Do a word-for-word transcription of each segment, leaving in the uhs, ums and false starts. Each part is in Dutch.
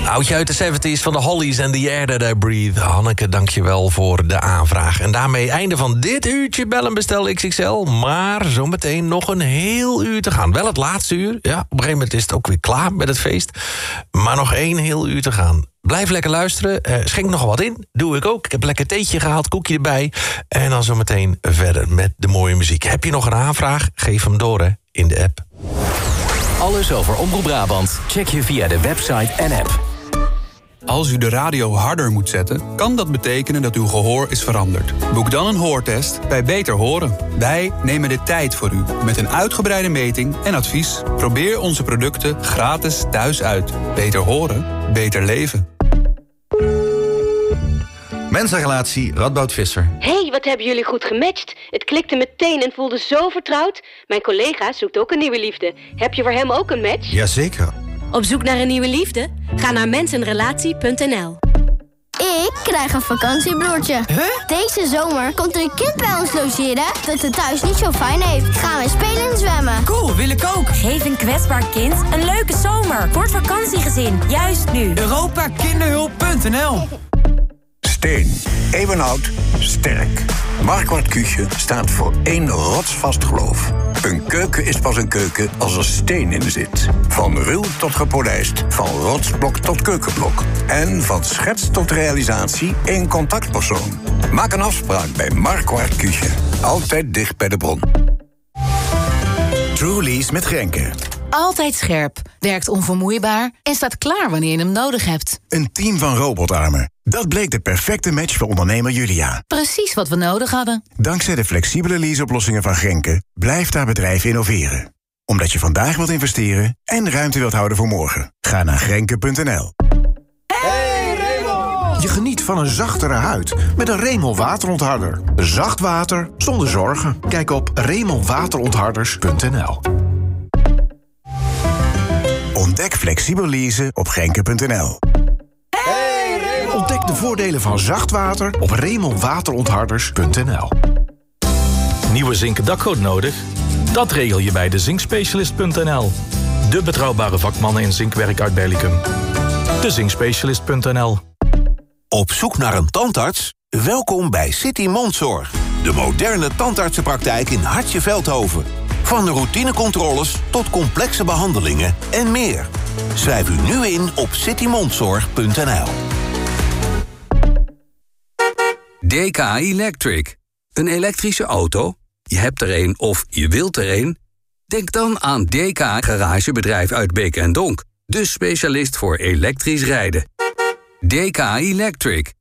oudje uit de zeventig van de Hollies en The Air That I Breathe. Hanneke, dankjewel voor de aanvraag. En daarmee einde van dit uurtje Bellen Bestel X X L. Maar zometeen nog een heel uur te gaan. Wel het laatste uur. Ja, op een gegeven moment is het ook weer klaar met het feest. Maar nog één heel uur te gaan. Blijf lekker luisteren. Uh, schenk nog wat in. Doe ik ook. Ik heb een lekker theetje gehaald, koekje erbij. En dan zometeen verder met de mooie muziek. Heb je nog een aanvraag? Geef hem door, hè, in de app. Alles over Omroep Brabant check je via de website en app. Als u de radio harder moet zetten, kan dat betekenen dat uw gehoor is veranderd. Boek dan een hoortest bij Beter Horen. Wij nemen de tijd voor u met een uitgebreide meting en advies. Probeer onze producten gratis thuis uit. Beter horen, beter leven. Mensenrelatie, Radboud Visser. Hé, hey, wat hebben jullie goed gematcht. Het klikte meteen en voelde zo vertrouwd. Mijn collega zoekt ook een nieuwe liefde. Heb je voor hem ook een match? Jazeker. Op zoek naar een nieuwe liefde? Ga naar mensenrelatie punt n l. Ik krijg een vakantiebroertje. Huh? Deze zomer komt er een kind bij ons logeren dat het thuis niet zo fijn heeft. Gaan we spelen en zwemmen. Cool, wil ik ook. Geef een kwetsbaar kind een leuke zomer. Voor het vakantiegezin, juist nu. Europa Kinderhulp punt n l. Steen, eeuwenoud, sterk. Marquardt Küche staat voor één rotsvast geloof. Een keuken is pas een keuken als er steen in zit. Van ruw tot gepolijst, van rotsblok tot keukenblok. En van schets tot realisatie één contactpersoon. Maak een afspraak bij Marquardt Küche. Altijd dicht bij de bron. Truly's met Grenke. Altijd scherp, werkt onvermoeibaar en staat klaar wanneer je hem nodig hebt. Een team van robotarmen. Dat bleek de perfecte match voor ondernemer Julia. Precies wat we nodig hadden. Dankzij de flexibele leaseoplossingen van Grenke blijft haar bedrijf innoveren. Omdat je vandaag wilt investeren en ruimte wilt houden voor morgen. Ga naar grenke punt n l. Hey Remel! Je geniet van een zachtere huid met een Remel waterontharder. Zacht water zonder zorgen. Kijk op remel waterontharders punt n l. Ontdek flexibel leasen op grenke punt n l. Hey, ontdek de voordelen van zacht water op remel waterontharders punt n l. Nieuwe zinken dakgoot nodig? Dat regel je bij de zinkspecialist punt n l. De betrouwbare vakmannen in zinkwerk uit Bellicum. de zinkspecialist punt n l. Op zoek naar een tandarts? Welkom bij City Mondzorg. De moderne tandartsenpraktijk in Hartje Veldhoven. Van routinecontroles tot complexe behandelingen en meer. Schrijf u nu in op city mondzorg punt n l. D K Electric. Een elektrische auto? Je hebt er een of je wilt er een? Denk dan aan D K Garagebedrijf uit Beek en Donk. De specialist voor elektrisch rijden. D K Electric.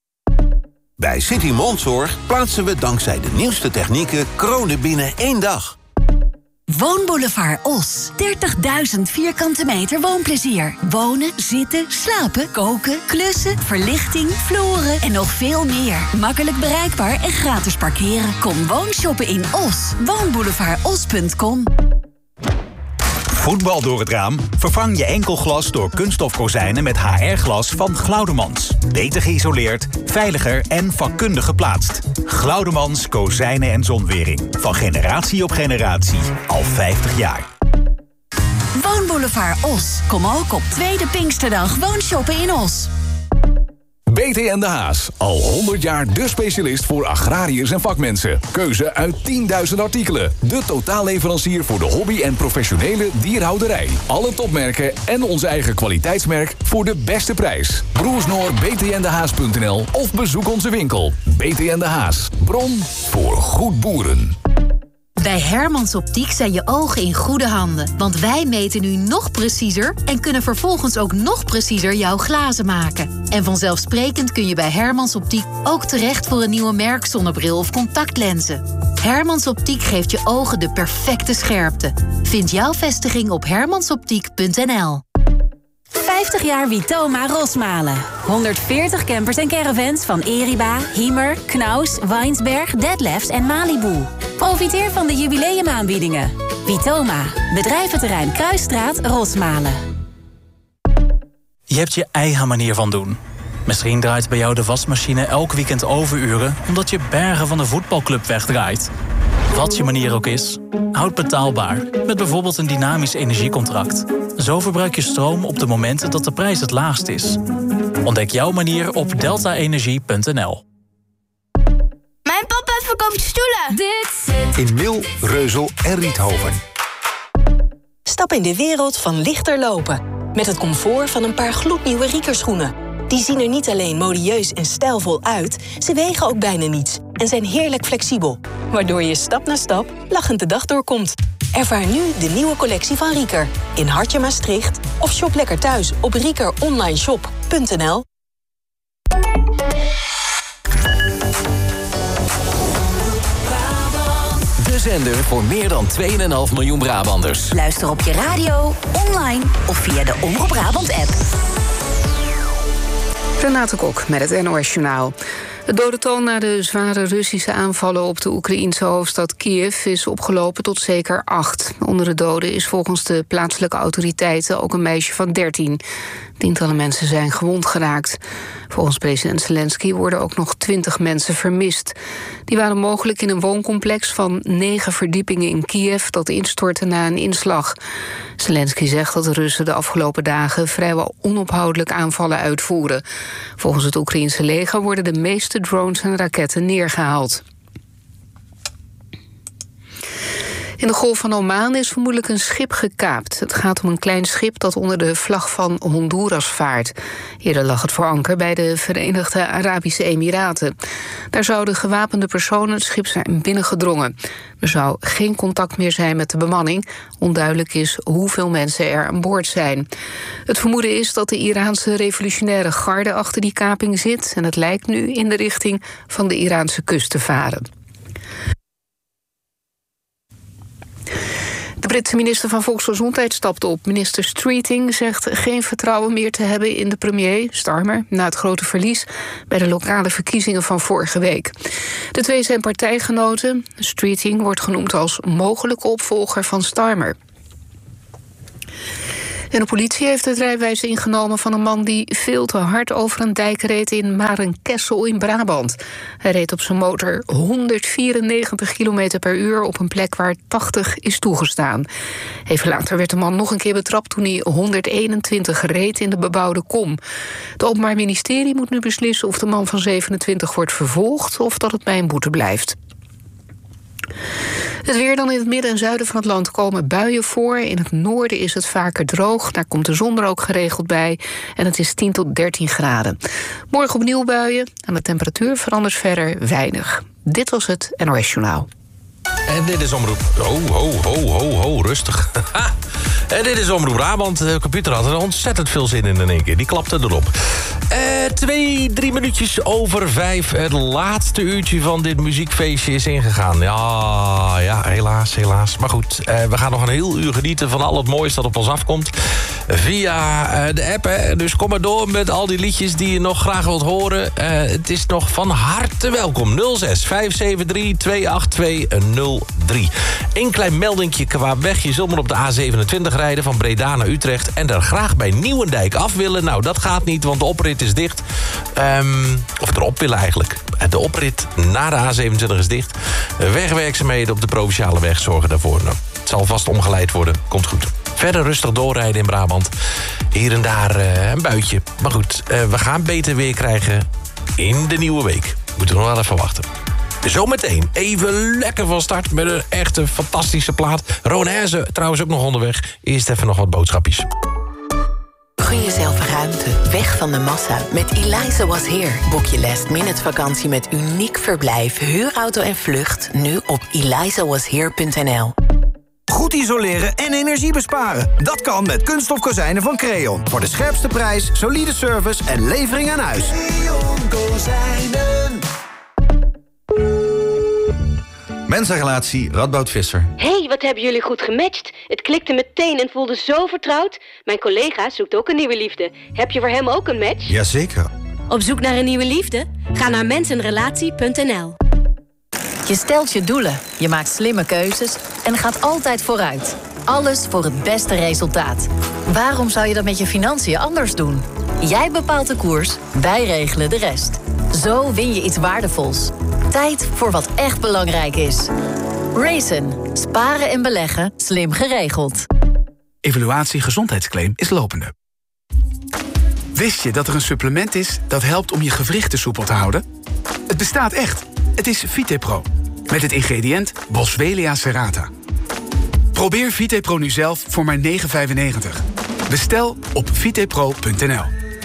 Bij City Mondzorg plaatsen we dankzij de nieuwste technieken kronen binnen één dag. Woonboulevard Os. dertigduizend vierkante meter woonplezier. Wonen, zitten, slapen, koken, klussen, verlichting, vloeren en nog veel meer. Makkelijk bereikbaar en gratis parkeren. Kom woonshoppen in Os. woonboulevard os punt com. Voetbal door het raam? Vervang je enkelglas door kunststof kozijnen met H R-glas van Glaudemans. Beter geïsoleerd, veiliger en vakkundig geplaatst. Glaudemans kozijnen en zonwering. Van generatie op generatie. Al vijftig jaar. Woonboulevard Os. Kom ook op tweede Pinksterdag woonshoppen in Os. B T en de Haas. Al honderd jaar de specialist voor agrariërs en vakmensen. Keuze uit tienduizend artikelen. De totaalleverancier voor de hobby- en professionele dierhouderij. Alle topmerken en onze eigen kwaliteitsmerk voor de beste prijs. Broers Noor, b t n de haas punt n l of bezoek onze winkel. B T en de Haas. Bron voor goed boeren. Bij Hermans Optiek zijn je ogen in goede handen. Want wij meten nu nog preciezer en kunnen vervolgens ook nog preciezer jouw glazen maken. En vanzelfsprekend kun je bij Hermans Optiek ook terecht voor een nieuwe merkzonnebril of contactlenzen. Hermans Optiek geeft je ogen de perfecte scherpte. Vind jouw vestiging op hermans optiek punt n l. vijftig jaar Vitoma Rosmalen. honderdveertig campers en caravans van Eriba, Hiemer, Knaus, Weinsberg, Detlefs en Malibu. Profiteer van de jubileumaanbiedingen. Vitoma, bedrijventerrein Kruisstraat, Rosmalen. Je hebt je eigen manier van doen. Misschien draait bij jou de wasmachine elk weekend overuren omdat je bergen van de voetbalclub wegdraait. Wat je manier ook is, houd betaalbaar. Met bijvoorbeeld een dynamisch energiecontract. Zo verbruik je stroom op de momenten dat de prijs het laagst is. Ontdek jouw manier op delta energie punt n l. Mijn papa verkoopt stoelen. Dit zit In Mil, Reuzel en Riethoven. Stap in de wereld van lichter lopen. Met het comfort van een paar gloednieuwe Rieker-schoenen. Die zien er niet alleen modieus en stijlvol uit, ze wegen ook bijna niets en zijn heerlijk flexibel. Waardoor je stap na stap lachend de dag doorkomt. Ervaar nu de nieuwe collectie van Rieker in Hartje Maastricht of shop lekker thuis op riekeronlineshop punt n l. De zender voor meer dan twee komma vijf miljoen Brabanders. Luister op je radio, online of via de Omroep Brabant-app. Renate Kok met het N O S-journaal. Het dodental na de zware Russische aanvallen op de Oekraïense hoofdstad Kiev is opgelopen tot zeker acht. Onder de doden is volgens de plaatselijke autoriteiten ook een meisje van dertien. Tientallen mensen zijn gewond geraakt. Volgens president Zelensky worden ook nog twintig mensen vermist. Die waren mogelijk in een wooncomplex van negen verdiepingen in Kiev dat instortte na een inslag. Zelensky zegt dat de Russen de afgelopen dagen vrijwel onophoudelijk aanvallen uitvoeren. Volgens het Oekraïense leger worden de meeste drones en raketten neergehaald. In de Golf van Oman is vermoedelijk een schip gekaapt. Het gaat om een klein schip dat onder de vlag van Honduras vaart. Eerder lag het voor anker bij de Verenigde Arabische Emiraten. Daar zouden gewapende personen het schip zijn binnengedrongen. Er zou geen contact meer zijn met de bemanning. Onduidelijk is hoeveel mensen er aan boord zijn. Het vermoeden is dat de Iraanse revolutionaire garde achter die kaping zit en het lijkt nu in de richting van de Iraanse kust te varen. De Britse minister van Volksgezondheid stapt op. Minister Streeting zegt geen vertrouwen meer te hebben in de premier, Starmer, na het grote verlies bij de lokale verkiezingen van vorige week. De twee zijn partijgenoten. Streeting wordt genoemd als mogelijke opvolger van Starmer. En de politie heeft het rijbewijs ingenomen van een man die veel te hard over een dijk reed in Marenkessel in Brabant. Hij reed op zijn motor honderdvierennegentig kilometer per uur op een plek waar tachtig is toegestaan. Even later werd de man nog een keer betrapt toen hij honderdeenentwintig reed in de bebouwde kom. Het Openbaar Ministerie moet nu beslissen of de man van zevenentwintig wordt vervolgd of dat het bij een boete blijft. Het weer dan in het midden en zuiden van het land komen buien voor. In het noorden is het vaker droog. Daar komt de zon er ook geregeld bij. En het is tien tot dertien graden. Morgen opnieuw buien. En de temperatuur verandert verder weinig. Dit was het N O S-journaal. En dit is Omroep... Ho, ho, ho, ho, ho, rustig. En dit is Omroep Brabant. De computer had er ontzettend veel zin in in één keer. Die klapte erop. Uh, twee, drie minuutjes over vijf. Het laatste uurtje van dit muziekfeestje is ingegaan. Ja, ja, helaas, helaas. Maar goed, uh, we gaan nog een heel uur genieten van al het moois dat op ons afkomt. Via uh, de app, hè. Dus kom maar door met al die liedjes die je nog graag wilt horen. Uh, het is nog van harte welkom. nul zes vijf zeven drie twee acht twee nul drie. Eén klein meldingje qua weg. Je zult maar op de A zevenentwintig rijden van Breda naar Utrecht en er graag bij Nieuwendijk af willen. Nou, dat gaat niet, want de oprit is dicht. Um, of erop willen eigenlijk. De oprit naar de A zevenentwintig is dicht. Wegwerkzaamheden op de Provinciale Weg zorgen daarvoor. Nou, het zal vast omgeleid worden. Komt goed. Verder rustig doorrijden in Brabant. Hier en daar uh, een buitje. Maar goed, uh, we gaan beter weer krijgen in de nieuwe week. Moeten we nog wel even wachten. Zometeen even lekker van start met een echte fantastische plaat. Ronaise trouwens ook nog onderweg. Eerst even nog wat boodschapjes. Gun jezelf ruimte, weg van de massa. Met Eliza Was Here boek je last minute vakantie met uniek verblijf, huurauto en vlucht. Nu op eliza was here punt n l. Goed isoleren en energie besparen. Dat kan met kunststof kozijnen van Creon. Voor de scherpste prijs, solide service en levering aan huis. Creon Kozijnen. Mensenrelatie Radboud Visser. Hé, wat hebben jullie goed gematcht. Het klikte meteen en voelde zo vertrouwd. Mijn collega zoekt ook een nieuwe liefde. Heb je voor hem ook een match? Jazeker. Op zoek naar een nieuwe liefde? Ga naar mensenrelatie punt n l. Je stelt je doelen, je maakt slimme keuzes en gaat altijd vooruit. Alles voor het beste resultaat. Waarom zou je dat met je financiën anders doen? Jij bepaalt de koers, wij regelen de rest. Zo win je iets waardevols. Tijd voor wat echt belangrijk is. Raisin. Sparen en beleggen. Slim geregeld. Evaluatie gezondheidsclaim is lopende. Wist je dat er een supplement is dat helpt om je gewrichten soepel te houden? Het bestaat echt. Het is VitePro. Met het ingrediënt Boswellia serrata. Probeer VitePro nu zelf voor maar negen vijfennegentig. Bestel op vitepro punt n l.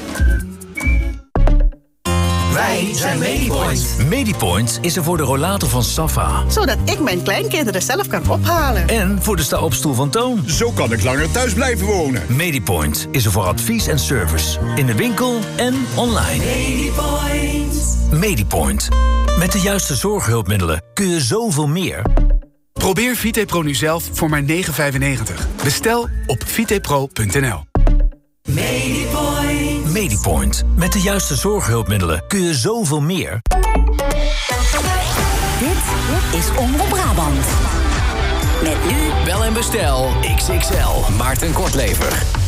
Wij zijn Medipoint. Medipoint is er voor de rollator van Safa. Zodat ik mijn kleinkinderen zelf kan ophalen. En voor de sta-opstoel van Toon. Zo kan ik langer thuis blijven wonen. Medipoint is er voor advies en service. In de winkel en online. Medipoint. Medipoint. Met de juiste zorghulpmiddelen kun je zoveel meer. Probeer VitePro nu zelf voor maar negen vijfennegentig. Bestel op vitepro punt n l. Medipoint. Medipoint. Met de juiste zorghulpmiddelen kun je zoveel meer. Dit is Omroep Brabant. Met nu... Bel en bestel X X L. Maarten Kortlever.